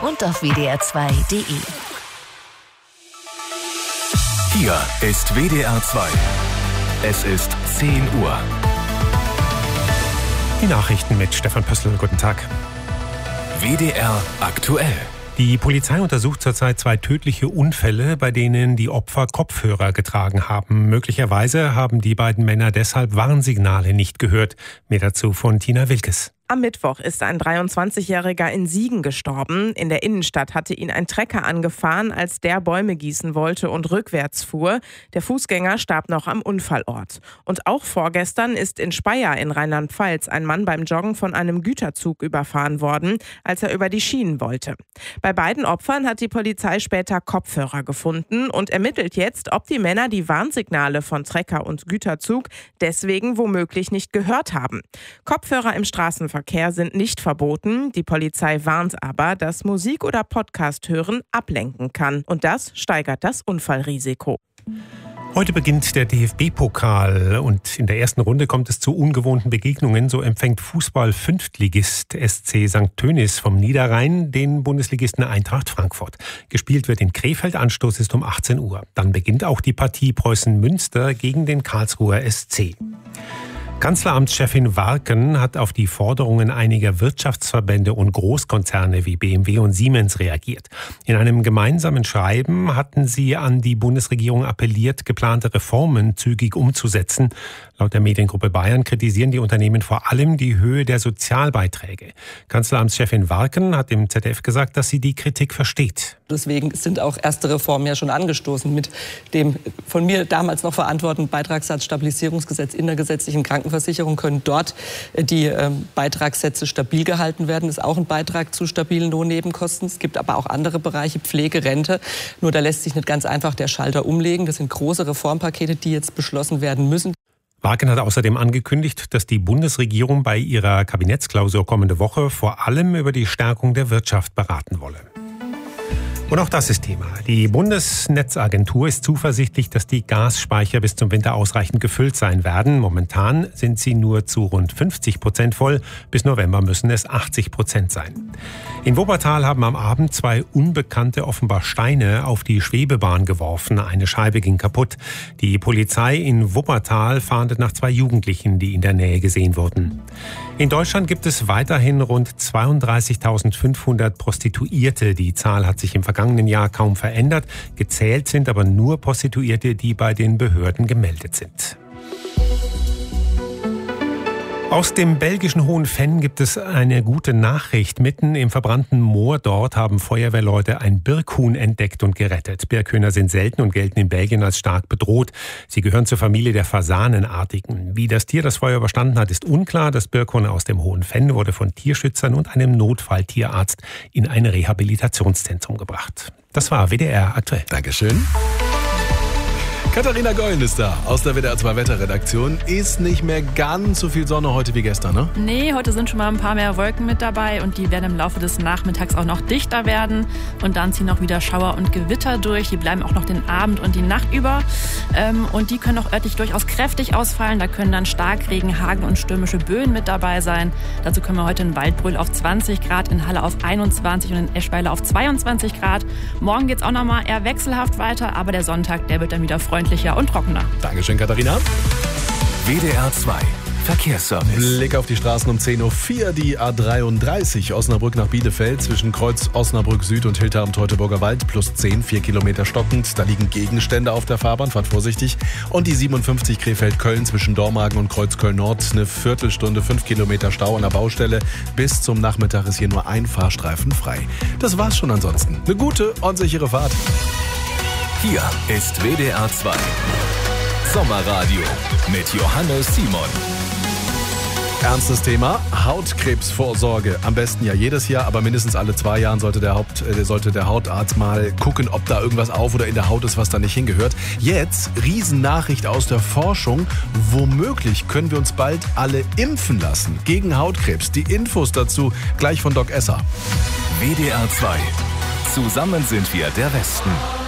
und auf WDR2.de. Hier ist WDR 2. Es ist 10 Uhr. Die Nachrichten mit Stefan Pössl. Guten Tag. WDR aktuell. Die Polizei untersucht zurzeit 2 tödliche Unfälle, bei denen die Opfer Kopfhörer getragen haben. Möglicherweise haben die beiden Männer deshalb Warnsignale nicht gehört. Mehr dazu von Tina Wilkes. Am Mittwoch ist ein 23-Jähriger in Siegen gestorben. In der Innenstadt hatte ihn ein Trecker angefahren, als der Bäume gießen wollte und rückwärts fuhr. Der Fußgänger starb noch am Unfallort. Und auch vorgestern ist in Speyer in Rheinland-Pfalz ein Mann beim Joggen von einem Güterzug überfahren worden, als er über die Schienen wollte. Bei beiden Opfern hat die Polizei später Kopfhörer gefunden und ermittelt jetzt, ob die Männer die Warnsignale von Trecker und Güterzug deswegen womöglich nicht gehört haben. Kopfhörer im Straßenverkehr sind nicht verboten. Die Polizei warnt aber, dass Musik oder Podcast hören ablenken kann. Und das steigert das Unfallrisiko. Heute beginnt der DFB-Pokal und in der ersten Runde kommt es zu ungewohnten Begegnungen. So empfängt Fußball-Fünftligist SC St. Tönnies vom Niederrhein den Bundesligisten Eintracht Frankfurt. Gespielt wird in Krefeld, Anstoß ist um 18 Uhr. Dann beginnt auch die Partie Preußen-Münster gegen den Karlsruher SC. Kanzleramtschefin Warken hat auf die Forderungen einiger Wirtschaftsverbände und Großkonzerne wie BMW und Siemens reagiert. In einem gemeinsamen Schreiben hatten sie an die Bundesregierung appelliert, geplante Reformen zügig umzusetzen. Laut der Mediengruppe Bayern kritisieren die Unternehmen vor allem die Höhe der Sozialbeiträge. Kanzleramtschefin Warken hat im ZDF gesagt, dass sie die Kritik versteht. Deswegen sind auch erste Reformen ja schon angestoßen mit dem von mir damals noch verantworteten Beitragssatzstabilisierungsgesetz in der gesetzlichen Krankenversicherung können dort die Beitragssätze stabil gehalten werden. Das ist auch ein Beitrag zu stabilen Lohnnebenkosten. Es gibt aber auch andere Bereiche, Pflege, Rente. Nur da lässt sich nicht ganz einfach der Schalter umlegen. Das sind große Reformpakete, die jetzt beschlossen werden müssen. Warken hat außerdem angekündigt, dass die Bundesregierung bei ihrer Kabinettsklausur kommende Woche vor allem über die Stärkung der Wirtschaft beraten wolle. Und auch das ist Thema. Die Bundesnetzagentur ist zuversichtlich, dass die Gasspeicher bis zum Winter ausreichend gefüllt sein werden. Momentan sind sie nur zu rund 50% voll. Bis November müssen es 80% sein. In Wuppertal haben am Abend 2 Unbekannte offenbar Steine auf die Schwebebahn geworfen. Eine Scheibe ging kaputt. Die Polizei in Wuppertal fahndet nach 2 Jugendlichen, die in der Nähe gesehen wurden. In Deutschland gibt es weiterhin rund 32.500 Prostituierte. Die Zahl hat sich im vergangenen Jahr kaum verändert. Gezählt sind aber nur Prostituierte, die bei den Behörden gemeldet sind. Aus dem belgischen Hohenfenn gibt es eine gute Nachricht. Mitten im verbrannten Moor dort haben Feuerwehrleute ein Birkhuhn entdeckt und gerettet. Birkhühner sind selten und gelten in Belgien als stark bedroht. Sie gehören zur Familie der Fasanenartigen. Wie das Tier das Feuer überstanden hat, ist unklar. Das Birkhuhn aus dem Hohenfenn wurde von Tierschützern und einem Notfalltierarzt in ein Rehabilitationszentrum gebracht. Das war WDR aktuell. Dankeschön. Katharina Gollen ist da aus der WDR 2 Wetterredaktion. Ist nicht mehr ganz so viel Sonne heute wie gestern, ne? Nee, heute sind schon mal ein paar mehr Wolken mit dabei und die werden im Laufe des Nachmittags auch noch dichter werden. Und dann ziehen auch wieder Schauer und Gewitter durch. Die bleiben auch noch den Abend und die Nacht über. Und die können auch örtlich durchaus kräftig ausfallen. Da können dann Starkregen, Hagel und stürmische Böen mit dabei sein. Dazu können wir heute in Waldbröl auf 20 Grad, in Halle auf 21 und in Eschweiler auf 22 Grad. Morgen geht's auch noch mal eher wechselhaft weiter, aber der Sonntag, der wird dann wieder freundlicher und trockener. Dankeschön, Katharina. WDR 2 Verkehrsservice. Blick auf die Straßen um 10.04 Uhr. Die A33 Osnabrück nach Bielefeld zwischen Kreuz Osnabrück Süd und Hilter am Teutoburger Wald plus 10, 4 Kilometer stockend. Da liegen Gegenstände auf der Fahrbahn, fahrt vorsichtig. Und die 57 Krefeld-Köln zwischen Dormagen und Kreuz Köln-Nord. Eine Viertelstunde, 5 Kilometer Stau an der Baustelle. Bis zum Nachmittag ist hier nur ein Fahrstreifen frei. Das war's schon ansonsten. Eine gute und sichere Fahrt. Hier ist WDR 2 Sommerradio mit Johannes Simon. Ernstes Thema, Hautkrebsvorsorge. Am besten ja jedes Jahr, aber mindestens alle 2 Jahren sollte der Hautarzt mal gucken, ob da irgendwas auf oder in der Haut ist, was da nicht hingehört. Jetzt, Riesennachricht aus der Forschung. Womöglich können wir uns bald alle impfen lassen gegen Hautkrebs. Die Infos dazu gleich von Doc Esser. WDR 2. Zusammen sind wir der Westen.